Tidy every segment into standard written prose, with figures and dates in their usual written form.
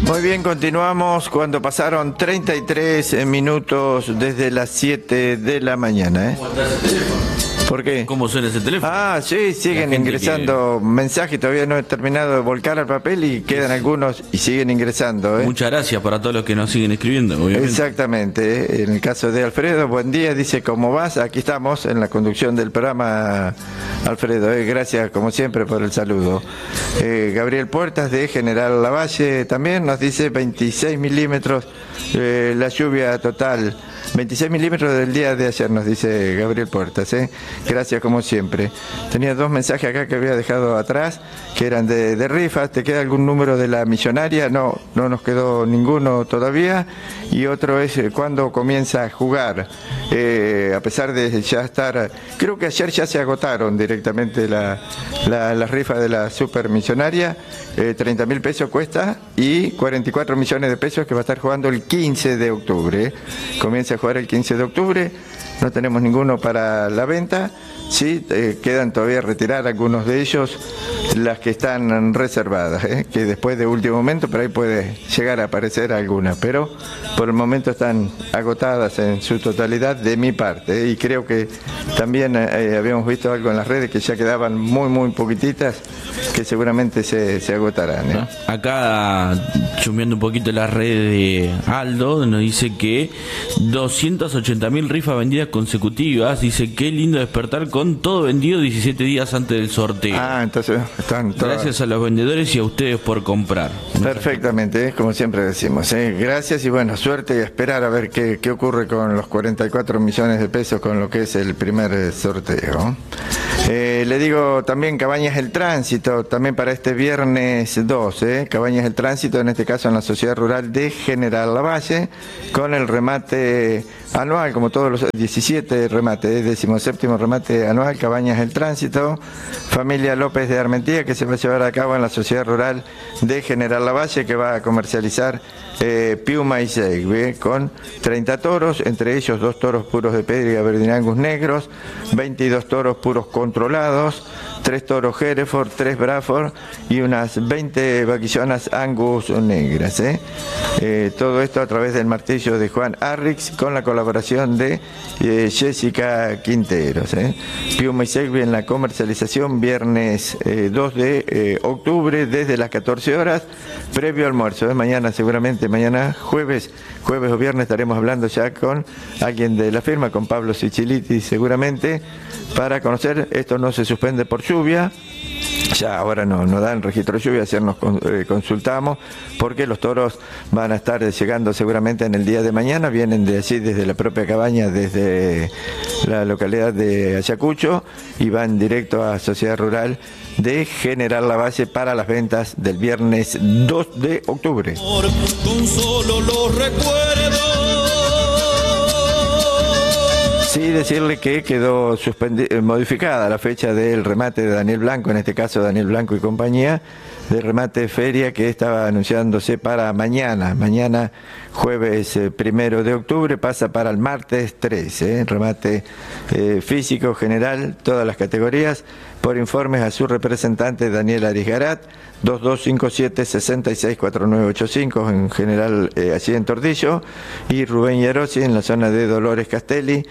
Muy bien, continuamos cuando pasaron 33 minutos desde las 7 de la mañana. ¿Cómo está ese teléfono? ¿Por qué? ¿Cómo suena ese teléfono? Ah, sí, siguen ingresando mensajes, todavía no he terminado de volcar al papel y quedan algunos y siguen ingresando. Muchas gracias para todos los que nos siguen escribiendo, obviamente. Exactamente, en el caso de Alfredo, buen día, dice, ¿cómo vas? Aquí estamos en la conducción del programa, Alfredo, gracias como siempre por el saludo. Gabriel Puertas de General Lavalle también nos dice 26 milímetros la lluvia total. 26 milímetros del día de ayer, nos dice Gabriel Puertas, Gracias como siempre. Tenía dos mensajes acá que había dejado atrás, que eran de rifas. ¿Te queda algún número de la millonaria? No nos quedó ninguno todavía. Y otro es cuándo comienza a jugar. A pesar de ya estar, creo que ayer ya se agotaron directamente las rifas de la super millonaria. 30.000 pesos cuesta y 44 millones de pesos que va a estar jugando el 15 de octubre. Comienza a jugar el 15 de octubre. No tenemos ninguno para la venta. Sí, quedan todavía a retirar algunos de ellos, las que están reservadas, que después de último momento, por ahí puede llegar a aparecer alguna, pero por el momento están agotadas en su totalidad de mi parte, y creo que también habíamos visto algo en las redes que ya quedaban muy poquititas, que seguramente se agotarán. Acá, chusmeando un poquito las redes de Aldo, nos dice que 280.000 rifas vendidas consecutivas. Dice, qué lindo despertar con todo vendido 17 días antes del sorteo. Entonces están todas. Gracias a los vendedores y a ustedes por comprar. Perfectamente, como siempre decimos. Gracias y bueno, suerte y esperar a ver qué ocurre con los 44 millones de pesos con lo que es el primer sorteo. Le digo también Cabañas El Tránsito, también para este viernes 2, Cabañas El Tránsito, en este caso en la Sociedad Rural de General Lavalle, con el remate anual, como todos los 17 remates, 17º remate anual, Cabañas El Tránsito, familia López de Armentía, que se va a llevar a cabo en la Sociedad Rural de General Lavalle, que va a comercializar Piuma y Segbe, con 30 toros, entre ellos 2 toros puros de Pedri y Aberdeen negros, 22 toros puros controlados, 3 toros Hereford, 3 Braford y unas 20 vaquillonas Angus negras. Todo esto a través del martillo de Juan Arrix, con la colaboración de Jessica Quinteros. Piuma y Segbe en la comercialización viernes 2 de octubre desde las 14 horas, previo almuerzo. Mañana seguramente, mañana jueves o viernes estaremos hablando ya con alguien de la firma, con Pablo Siciliti seguramente, para conocer. Esto no se suspende por lluvia. Ya ahora no dan registro de lluvia, ayer nos consultamos, porque los toros van a estar llegando seguramente en el día de mañana, vienen de allí desde la propia cabaña, desde la localidad de Ayacucho, y van directo a Sociedad Rural de General Lavalle para las ventas del viernes 2 de octubre. Con solo los recuerdos. Sí, decirle que quedó modificada la fecha del remate de Daniel Blanco, en este caso Daniel Blanco y compañía, del remate de feria que estaba anunciándose para mañana jueves 1 de octubre, pasa para el martes 13, remate físico general, todas las categorías, por informes a su representante Daniel Arisgarat, 2257-664985, en general allí en Tordillo, y Rubén Yarosi en la zona de Dolores Castelli,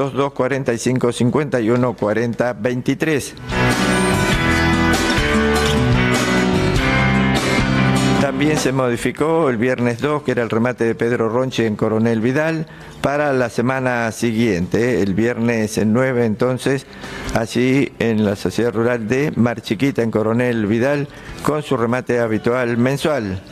2245-514023. También se modificó el viernes 2, que era el remate de Pedro Ronchi en Coronel Vidal, para la semana siguiente, el viernes 9, entonces, allí en la Sociedad Rural de Mar Chiquita, en Coronel Vidal, con su remate habitual mensual.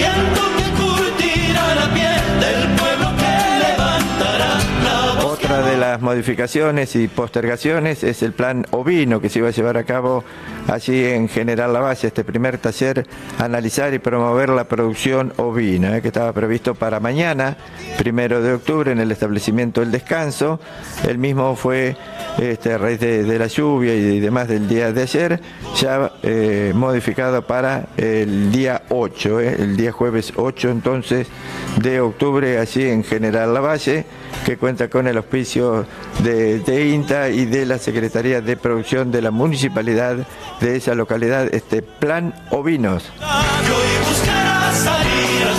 Otra de las modificaciones y postergaciones es el plan ovino que se iba a llevar a cabo allí en General Lavalle, este primer taller, analizar y promover la producción ovina, que estaba previsto para mañana, 1 de octubre, en el establecimiento El Descanso. El mismo fue, a raíz de la lluvia y demás del día de ayer, ya modificado para el día 8, el día jueves 8 entonces de octubre, allí en General Lavalle, que cuenta con el auspicio de INTA y de la Secretaría de Producción de la Municipalidad de esa localidad, este plan ovinos. Y buscarás salir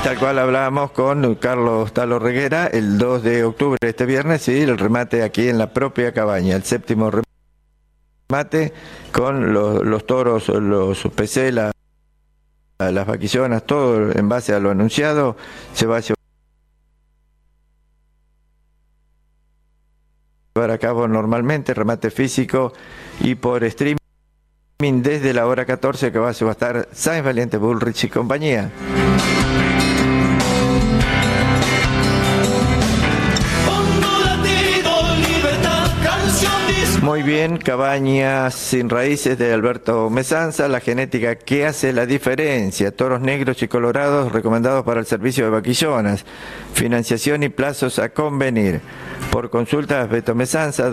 Tal cual hablábamos con Carlos Talo Reguera el 2 de octubre, este viernes, y el remate aquí en la propia cabaña, el séptimo remate con los toros, los PC, las vaquillonas, todo en base a lo anunciado, se va a llevar a cabo normalmente, remate físico y por streaming desde la hora 14, que va a subastar Sáenz Valiente, Bullrich y compañía. Muy bien, Cabañas sin raíces de Alberto Mesanza, la genética que hace la diferencia, toros negros y colorados recomendados para el servicio de vaquillonas, financiación y plazos a convenir. Por consultas, Beto Mesanza,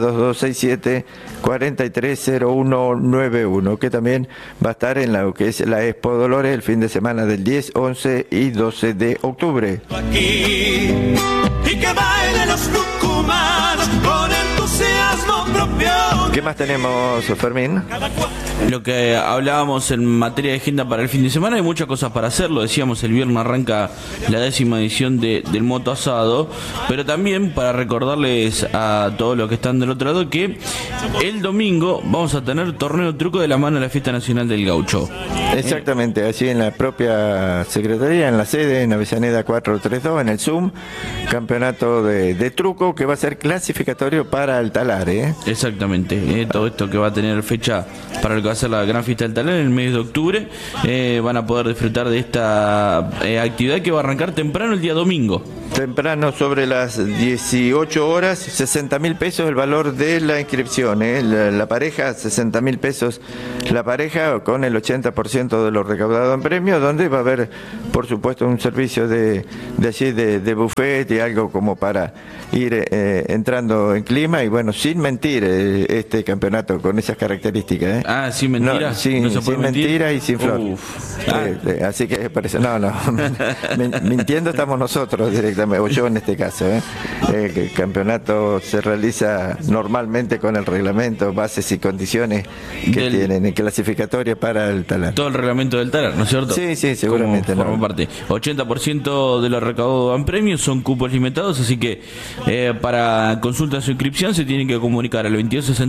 2267-430191, que también va a estar en lo que es la Expo Dolores el fin de semana del 10, 11 y 12 de octubre. Aquí, y que bailen los tucumanos con entusiasmo propio. ¿Qué más tenemos, Fermín? Lo que hablábamos en materia de agenda para el fin de semana, hay muchas cosas para hacer. Lo decíamos, el viernes arranca la 10ª edición del Moto Asado, pero también para recordarles a todos los que están del otro lado que el domingo vamos a tener torneo truco de la mano de la Fiesta Nacional del Gaucho. Exactamente, allí en la propia Secretaría, en la sede, en Avellaneda 432, en el Zoom, campeonato de truco que va a ser clasificatorio para el Talar, ¿eh? Exactamente, todo esto que va a tener fecha para lo que va a ser la gran fiesta del Talar en el mes de octubre, van a poder disfrutar de esta actividad que va a arrancar temprano el día domingo. Temprano, sobre las 18 horas, 60.000 pesos el valor de la inscripción, ¿eh? La pareja, 60.000 pesos la pareja, con el 80% de lo recaudado en premio, donde va a haber, por supuesto, un servicio de allí de buffet y algo como para ir entrando en clima, y bueno, sin mentir, este campeonato con esas características, ¿eh? Ah, sin mentira. No, sin mentira y sin flor. Así que parece, no, mintiendo estamos nosotros directamente, o yo en este caso, ¿eh? El campeonato se realiza normalmente con el reglamento, bases y condiciones que tienen en clasificatoria para el Talar. Todo el reglamento del Talar, ¿no es cierto? Sí, seguramente. Forma parte. 80% de lo recaudado en premios, son cupos limitados, así que para consulta su inscripción se tienen que comunicar al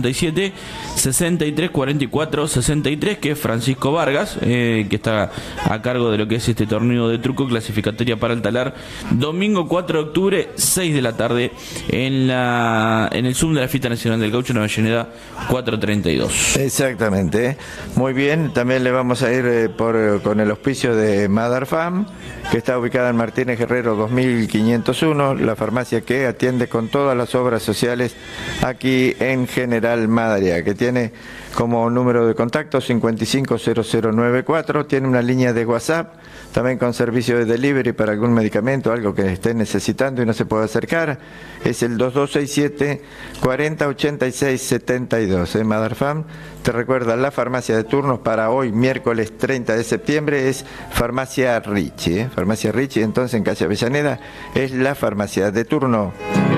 2267-6344-63, que es Francisco Vargas, que está a cargo de lo que es este torneo de truco clasificatoria para el Talar, domingo 4 de octubre, 6 de la tarde, en el Zoom de la Fiesta Nacional del Gaucho en Avellaneda 432. Exactamente. Muy bien, también le vamos a ir con el auspicio de Madar Fam, que está ubicada en Martínez Guerrero 2501, la farmacia que atiende con todas las obras sociales aquí en General Madariaga, que tiene como número de contacto 550094, tiene una línea de WhatsApp, también con servicio de delivery para algún medicamento, algo que esté necesitando y no se puede acercar, es el 2267 4086 72. Madar Fam te recuerda, la farmacia de turnos para hoy, miércoles 30 de septiembre, es Farmacia Ricci, Farmacia Ricci, entonces en calle Avellaneda, es la farmacia de turno.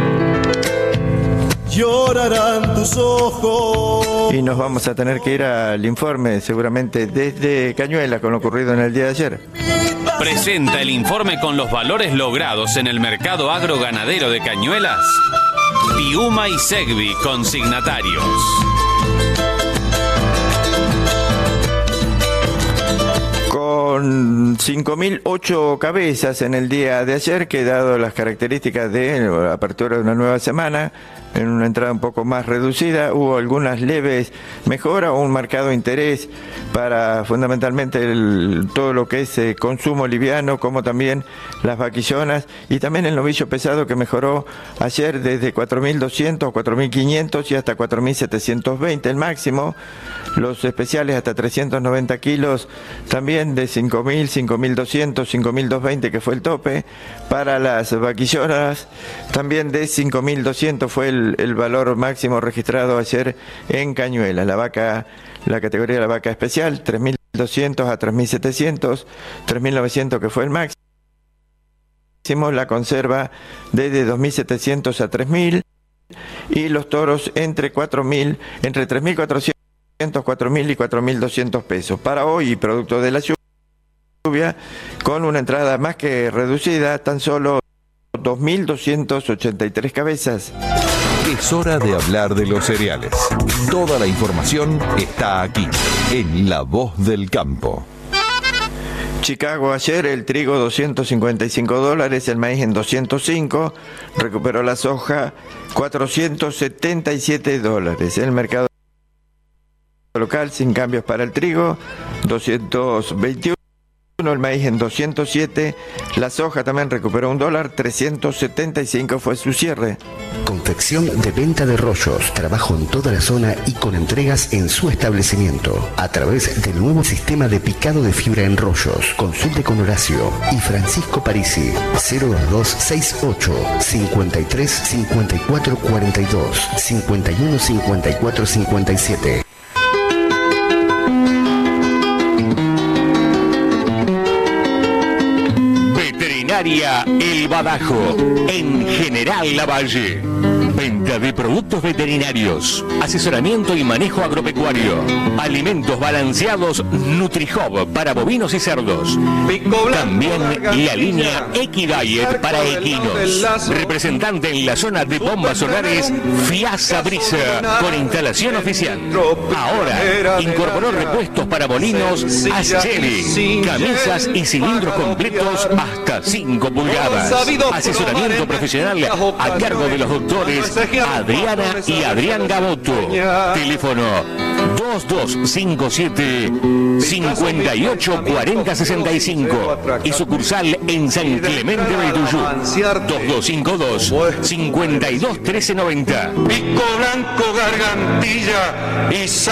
Llorarán tus ojos. Y nos vamos a tener que ir al informe, seguramente desde Cañuelas, con lo ocurrido en el día de ayer. Presenta el informe con los valores logrados en el mercado agroganadero de Cañuelas, Piuma y Segvi, consignatarios. Con 5.008 cabezas en el día de ayer, que dado las características de la apertura de una nueva semana, en una entrada un poco más reducida, hubo algunas leves mejoras o un marcado interés para fundamentalmente todo lo que es consumo liviano, como también las vaquillonas, y también el novillo pesado, que mejoró ayer desde 4.200, 4.500 y hasta 4.720 el máximo. Los especiales hasta 390 kilos, también de 5.000, 5.200, 5.220 que fue el tope. Para las vaquillonas, también de 5.200 fue el valor máximo registrado ayer en Cañuelas. La categoría de la vaca especial, 3.200 a 3.700, 3.900 que fue el máximo. La conserva desde 2.700 a 3.000, y los toros entre 3.400, 4.000 y 4.200 pesos. Para hoy, producto de la lluvia, con una entrada más que reducida, tan solo 2.283 cabezas. Es hora de hablar de los cereales. Toda la información está aquí, en La Voz del Campo. Chicago ayer, el trigo $255, el maíz en 205, recuperó la soja $477. El mercado local sin cambios para el trigo, 221, el maíz en 207, la soja también recuperó $1, 375 fue su cierre. Confección de venta de rollos, trabajo en toda la zona y con entregas en su establecimiento a través del nuevo sistema de picado de fibra en rollos. Consulte con Horacio y Francisco Parisi, 02268 53 54 42 51 54 57. El Badajo, en General Lavalle. Venta de productos veterinarios, asesoramiento y manejo agropecuario, alimentos balanceados NutriHub para bovinos y cerdos. También la línea Equidiet para equinos. Representante en la zona de bombas solares, Fiasa Brisa, con instalación oficial. Ahora incorporó repuestos para molinos Asceli, camisas y cilindros completos hasta 5 pulgadas. Asesoramiento profesional a cargo de los doctores Adriana y Adrián Gaboto. Teléfono 2257 584065 y sucursal en San Clemente del Tuyú. 2252 521390. Pico blanco, gargantilla y